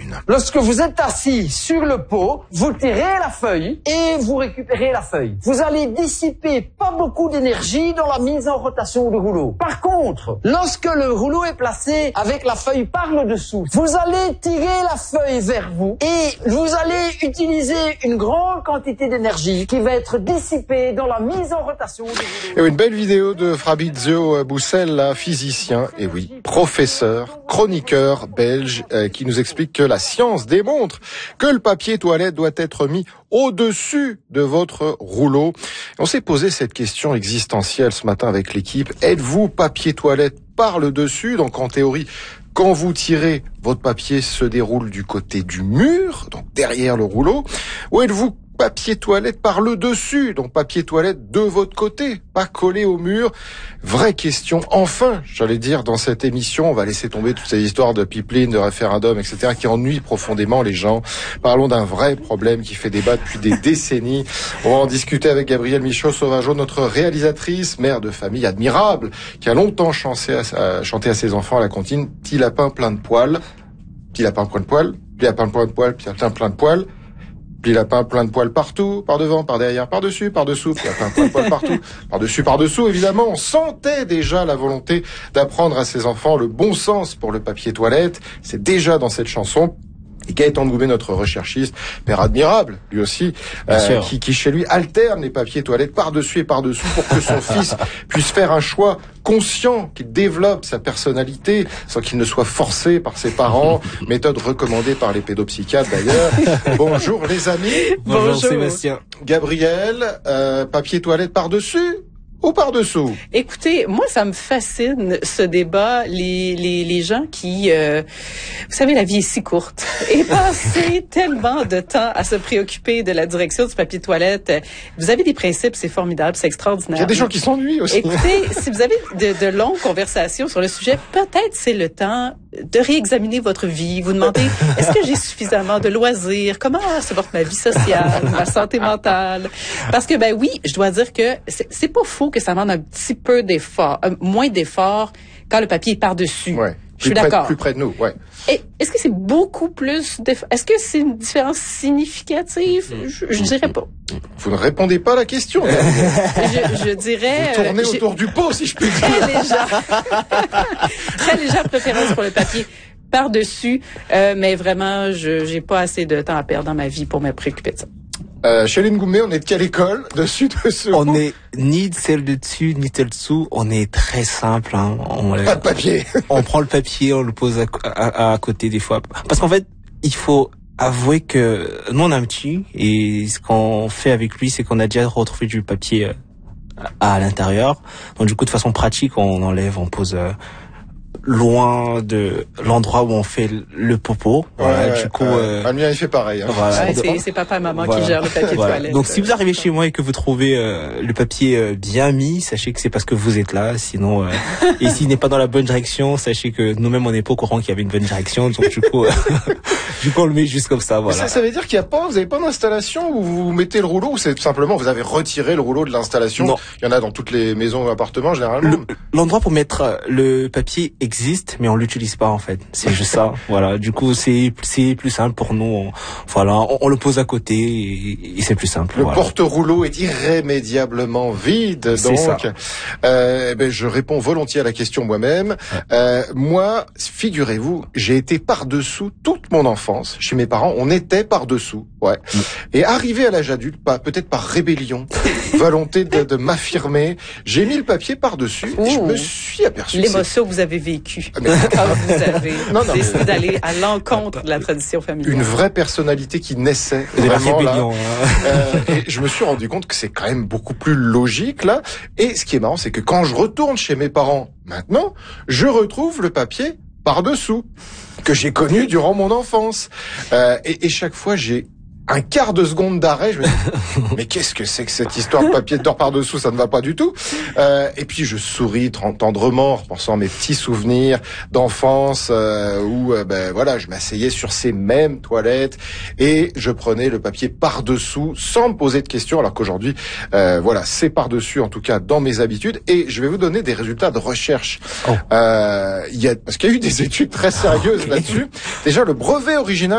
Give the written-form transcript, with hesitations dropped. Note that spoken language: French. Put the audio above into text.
une. Lorsque vous êtes assis sur le pot, vous tirez la feuille et vous récupérez la feuille. Vous allez dissiper pas beaucoup d'énergie dans la mise en rotation du rouleau. Par contre, lorsque le rouleau est placé avec la feuille par le dessous, vous allez tirer la feuille vers vous et vous allez utiliser une grande quantité d'énergie qui va être dissipée dans la mise en rotation du rouleau. Et une belle vidéo de Fabrizio Boussel, physicien, et oui, professeur, chroniqueur belge, qui nous explique que la science démontre que le papier toilette doit être mis au-dessus de votre rouleau. On s'est posé cette question existentielle ce matin avec l'équipe. Êtes-vous papier toilette par le dessus? Donc en théorie, quand vous tirez, votre papier se déroule du côté du mur, donc derrière le rouleau. Ou êtes-vous papier toilette par le dessus, donc papier toilette de votre côté, pas collé au mur? Vraie question. Enfin, j'allais dire, dans cette émission, on va laisser tomber toutes ces histoires de pipeline, de référendum, etc., qui ennuient profondément les gens. Parlons d'un vrai problème qui fait débat depuis des décennies. On va en discuter avec Gabrielle Michaud-Sauvageau, notre réalisatrice, mère de famille admirable, qui a longtemps chanté à ses enfants à la cantine, petit lapin plein de poils, petit lapin plein de poils, petit lapin plein de poils, petit lapin plein de poils. Puis lapin plein de poils partout, par devant, par derrière, par dessus, par dessous, puis lapin plein de poils partout, par dessus, par dessous. Évidemment, on sentait déjà la volonté d'apprendre à ses enfants le bon sens pour le papier toilette. C'est déjà dans cette chanson. Et Gaëtan Goubet, notre recherchiste, père admirable, lui aussi, qui chez lui alterne les papiers toilettes par-dessus et par-dessous pour que son fils puisse faire un choix conscient, qu'il développe sa personnalité sans qu'il ne soit forcé par ses parents. Méthode recommandée par les pédopsychiatres d'ailleurs. Bonjour les amis. Bonjour Sébastien. Gabriel, papier toilette par-dessus ou par-dessous? Écoutez, moi, ça me fascine, ce débat. Les gens qui... vous savez, la vie est si courte. Et passer tellement de temps à se préoccuper de la direction du papier toilette. Vous avez des principes, c'est formidable, c'est extraordinaire. Il y a des gens qui s'ennuient aussi. Écoutez, si vous avez de longues conversations sur le sujet, peut-être c'est le temps de réexaminer votre vie. Vous demandez, est-ce que j'ai suffisamment de loisirs? Comment se porte ma vie sociale, ma santé mentale? Parce que, ben oui, je dois dire que c'est pas faux que ça demande un petit peu d'effort, moins d'effort quand le papier est par-dessus. Ouais. Je suis d'accord. Plus près de nous, ouais. Et est-ce que c'est beaucoup plus d'effort? Est-ce que c'est une différence significative? Je dirais pas. Vous ne répondez pas à la question. je dirais... Vous tournez autour du pot, si je puis dire. Très légère préférence pour le papier par-dessus, mais vraiment, j'ai pas assez de temps à perdre dans ma vie pour me préoccuper de ça. Chéline Goumé, on est de quelle école? Dessus, dessous? On est ni celle de dessus, ni celle dessous. On est très simple, hein. Pas de papier. On prend le papier, on le pose à côté des fois. Parce qu'en fait, il faut avouer que nous, on a un petit, et ce qu'on fait avec lui, c'est qu'on a déjà retrouvé du papier à l'intérieur. Donc, du coup, de façon pratique, on enlève, on pose loin de l'endroit où on fait le popo. Voilà, du coup, le mien, il fait pareil. Hein. Voilà. Ouais, c'est papa et maman qui gèrent le papier toilette. Donc, si vous arrivez chez moi et que vous trouvez le papier bien mis, sachez que c'est parce que vous êtes là. Sinon, et s'il n'est pas dans la bonne direction, sachez que nous-mêmes, on n'est pas au courant qu'il y avait une bonne direction. Donc, du coup, on le met juste comme ça. Voilà. Ça veut dire qu'il y a pas, vous avez pas d'installation où vous mettez le rouleau, ou c'est tout simplement vous avez retiré le rouleau de l'installation? Non. Il y en a dans toutes les maisons ou appartements généralement. L'endroit pour mettre le papier existe, mais on l'utilise pas en fait. C'est juste ça. Voilà. Du coup, c'est plus simple pour nous. On le pose à côté et c'est plus simple. Le porte-rouleau est irrémédiablement vide. C'est donc, ça. Je réponds volontiers à la question moi-même. Ouais. Moi, figurez-vous, j'ai été par-dessous toute mon enfance. Chez mes parents, on était par-dessous. Ouais. Et arrivé à l'âge adulte, peut-être par rébellion, volonté de m'affirmer, j'ai mis le papier par-dessus et je me suis aperçu. L'émotion que vous avez vécue quand vous avez décidé d'aller à l'encontre de la tradition familiale. Une vraie personnalité qui naissait vraiment là. Et je me suis rendu compte que c'est quand même beaucoup plus logique là. Et ce qui est marrant, c'est que quand je retourne chez mes parents maintenant, je retrouve le papier par-dessous que j'ai connu durant mon enfance. Et chaque fois, j'ai un quart de seconde d'arrêt, je me dis, mais qu'est-ce que c'est que cette histoire de papier d'or par-dessous, ça ne va pas du tout. Et puis je souris tendrement, en repensant à mes petits souvenirs d'enfance, où je m'asseyais sur ces mêmes toilettes et je prenais le papier par-dessous sans me poser de questions, alors qu'aujourd'hui, c'est par-dessus, en tout cas dans mes habitudes. Et je vais vous donner des résultats de recherche. Parce qu'il y a eu des études très sérieuses là-dessus. Déjà, le brevet original